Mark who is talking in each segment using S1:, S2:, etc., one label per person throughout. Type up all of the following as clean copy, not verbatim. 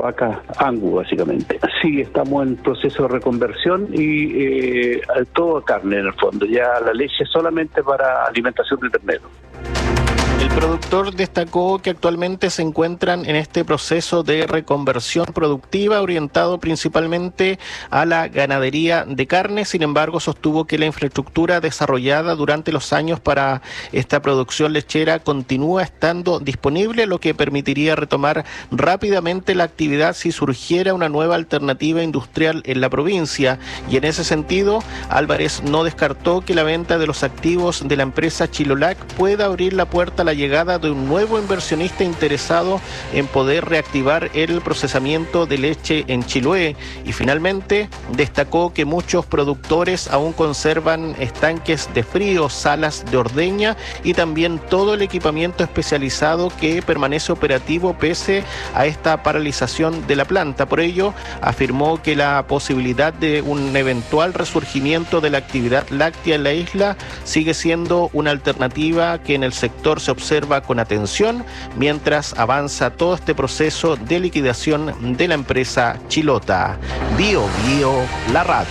S1: vaca Angus, básicamente. Sí, estamos en proceso de reconversión y todo carne en el fondo, ya la leche solamente para alimentación de ternero.
S2: El productor destacó que actualmente se encuentran en este proceso de reconversión productiva orientado principalmente a la ganadería de carne. Sin embargo, sostuvo que la infraestructura desarrollada durante los años para esta producción lechera continúa estando disponible, lo que permitiría retomar rápidamente la actividad si surgiera una nueva alternativa industrial en la provincia. Y en ese sentido, Álvarez no descartó que la venta de los activos de la empresa Chilolac pueda abrir la puerta a la llegada de un nuevo inversionista interesado en poder reactivar el procesamiento de leche en Chiloé. Y finalmente destacó que muchos productores aún conservan estanques de frío, salas de ordeña y también todo el equipamiento especializado que permanece operativo pese a esta paralización de la planta. Por ello, afirmó que la posibilidad de un eventual resurgimiento de la actividad láctea en la isla sigue siendo una alternativa que en el sector se observa con atención mientras avanza todo este proceso de liquidación de la empresa Chilota. Bio Bio, la radio.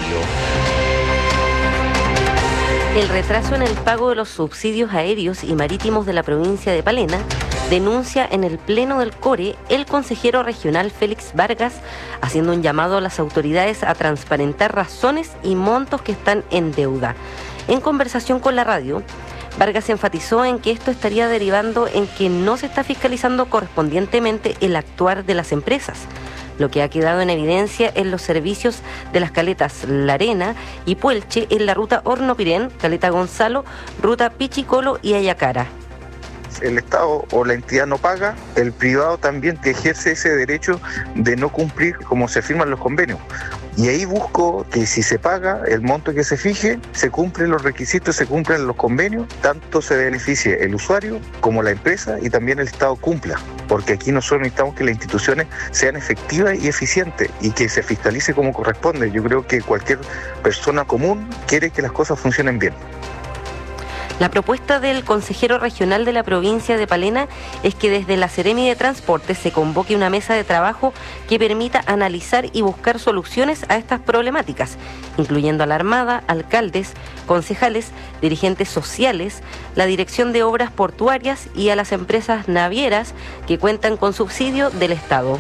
S3: El retraso en el pago de los subsidios aéreos y marítimos de la provincia de Palena denuncia en el Pleno del CORE el consejero regional Félix Vargas, haciendo un llamado a las autoridades a transparentar razones y montos que están en deuda. En conversación con la radio, Vargas enfatizó en que esto estaría derivando en que no se está fiscalizando correspondientemente el actuar de las empresas, lo que ha quedado en evidencia en los servicios de las caletas La Arena y Puelche en la ruta Horno-Pirén, Caleta Gonzalo, ruta Pichicolo y Ayacara.
S4: El Estado o la entidad no paga, el privado también ejerce ese derecho de no cumplir como se firman los convenios. Y ahí busco que si se paga el monto que se fije, se cumplen los requisitos, se cumplen los convenios, tanto se beneficie el usuario como la empresa y también el Estado cumpla. Porque aquí nosotros necesitamos que las instituciones sean efectivas y eficientes y que se fiscalice como corresponde. Yo creo que cualquier persona común quiere que las cosas funcionen bien.
S3: La propuesta del consejero regional de la provincia de Palena es que desde la Seremi de Transporte se convoque una mesa de trabajo que permita analizar y buscar soluciones a estas problemáticas, incluyendo a la Armada, alcaldes, concejales, dirigentes sociales, la Dirección de Obras Portuarias y a las empresas navieras que cuentan con subsidio del Estado.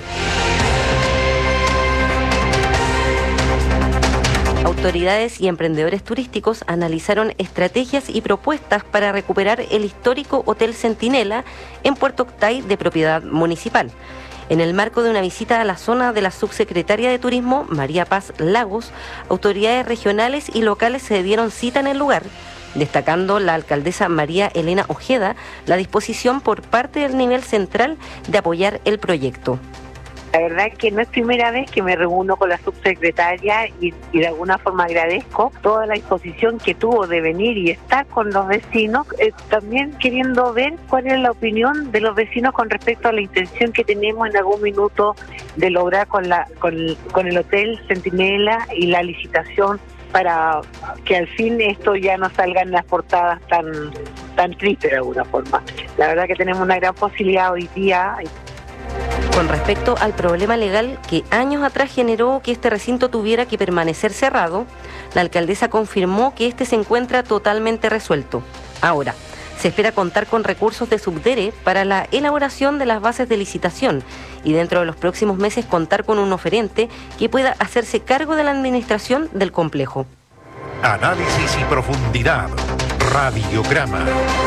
S3: Autoridades y emprendedores turísticos analizaron estrategias y propuestas para recuperar el histórico Hotel Centinela en Puerto Octay de propiedad municipal. En el marco de una visita a la zona de la subsecretaria de Turismo, María Paz Lagos, autoridades regionales y locales se dieron cita en el lugar, destacando la alcaldesa María Elena Ojeda la disposición por parte del nivel central de apoyar el proyecto.
S5: La verdad es que no es primera vez que me reúno con la subsecretaria y de alguna forma agradezco toda la disposición que tuvo de venir y estar con los vecinos, también queriendo ver cuál es la opinión de los vecinos con respecto a la intención que tenemos en algún minuto de lograr con el Hotel Centinela y la licitación para que al fin esto ya no salga en las portadas tan tristes de alguna forma. La verdad que tenemos una gran posibilidad hoy día.
S3: Con respecto al problema legal que años atrás generó que este recinto tuviera que permanecer cerrado, la alcaldesa confirmó que este se encuentra totalmente resuelto. Ahora, se espera contar con recursos de Subdere para la elaboración de las bases de licitación y dentro de los próximos meses contar con un oferente que pueda hacerse cargo de la administración del complejo.
S6: Análisis y profundidad. Radiograma.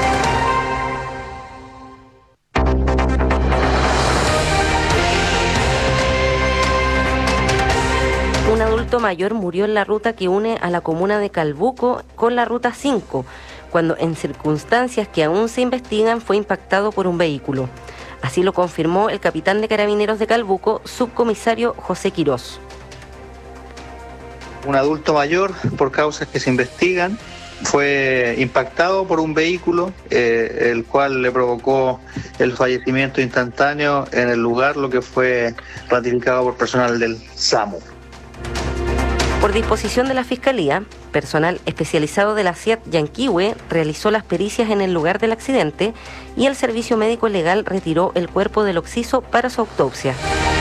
S3: Un adulto mayor murió en la ruta que une a la comuna de Calbuco con la ruta 5, cuando en circunstancias que aún se investigan fue impactado por un vehículo. Así lo confirmó el capitán de Carabineros de Calbuco, subcomisario José Quirós.
S7: Un adulto mayor, por causas que se investigan, fue impactado por un vehículo, el cual le provocó el fallecimiento instantáneo en el lugar, lo que fue ratificado por personal del SAMU.
S3: Por disposición de la Fiscalía, personal especializado de la CIAT Yanquihue realizó las pericias en el lugar del accidente y el Servicio Médico Legal retiró el cuerpo del occiso para su autopsia.